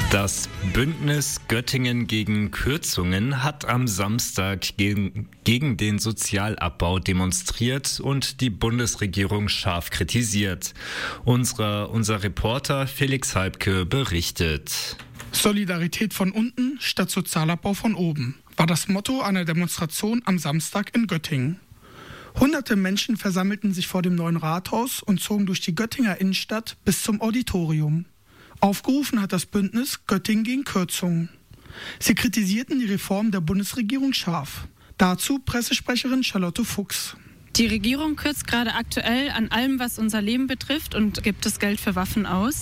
Das Bündnis Göttingen gegen Kürzungen hat am Samstag gegen den Sozialabbau demonstriert und die Bundesregierung scharf kritisiert. Unser Reporter Felix Halbke berichtet. Solidarität von unten statt Sozialabbau von oben war das Motto einer Demonstration am Samstag in Göttingen. Hunderte Menschen versammelten sich vor dem neuen Rathaus und zogen durch die Göttinger Innenstadt bis zum Auditorium. Aufgerufen hat das Bündnis Göttingen gegen Kürzungen. Sie kritisierten die Reform der Bundesregierung scharf. Dazu Pressesprecherin Charlotte Fuchs. Die Regierung kürzt gerade aktuell an allem, was unser Leben betrifft, und gibt das Geld für Waffen aus.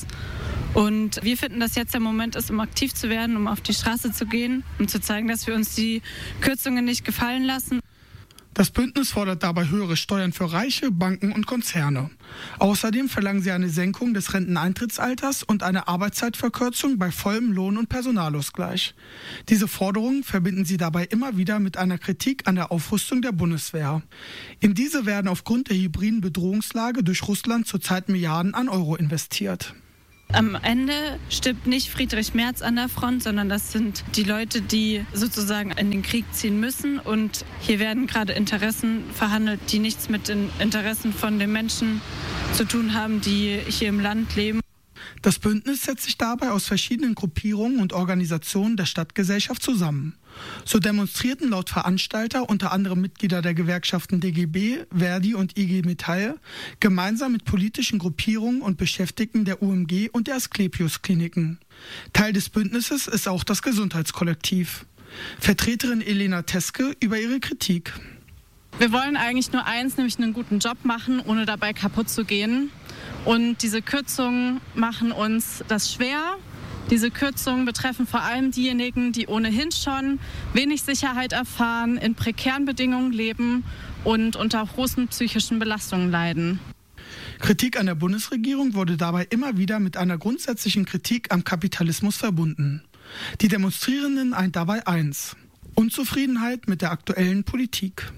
Und wir finden, dass jetzt der Moment ist, um aktiv zu werden, um auf die Straße zu gehen, um zu zeigen, dass wir uns die Kürzungen nicht gefallen lassen. Das Bündnis fordert dabei höhere Steuern für Reiche, Banken und Konzerne. Außerdem verlangen sie eine Senkung des Renteneintrittsalters und eine Arbeitszeitverkürzung bei vollem Lohn- und Personalausgleich. Diese Forderungen verbinden sie dabei immer wieder mit einer Kritik an der Aufrüstung der Bundeswehr. In diese werden aufgrund der hybriden Bedrohungslage durch Russland zurzeit Milliarden an Euro investiert. Am Ende stirbt nicht Friedrich Merz an der Front, sondern das sind die Leute, die sozusagen in den Krieg ziehen müssen. Und hier werden gerade Interessen verhandelt, die nichts mit den Interessen von den Menschen zu tun haben, die hier im Land leben. Das Bündnis setzt sich dabei aus verschiedenen Gruppierungen und Organisationen der Stadtgesellschaft zusammen. So demonstrierten laut Veranstalter unter anderem Mitglieder der Gewerkschaften DGB, Verdi und IG Metall gemeinsam mit politischen Gruppierungen und Beschäftigten der UMG und der Asklepios-Kliniken. Teil des Bündnisses ist auch das Gesundheitskollektiv. Vertreterin Elena Teske über ihre Kritik. Wir wollen eigentlich nur eins, nämlich einen guten Job machen, ohne dabei kaputt zu gehen. Und diese Kürzungen machen uns das schwer. Diese Kürzungen betreffen vor allem diejenigen, die ohnehin schon wenig Sicherheit erfahren, in prekären Bedingungen leben und unter großen psychischen Belastungen leiden. Kritik an der Bundesregierung wurde dabei immer wieder mit einer grundsätzlichen Kritik am Kapitalismus verbunden. Die Demonstrierenden eint dabei eins: Unzufriedenheit mit der aktuellen Politik.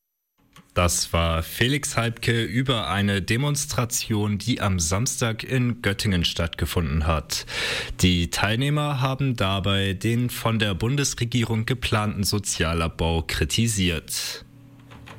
Das war Felix Halbke über eine Demonstration, die am Samstag in Göttingen stattgefunden hat. Die Teilnehmer haben dabei den von der Bundesregierung geplanten Sozialabbau kritisiert.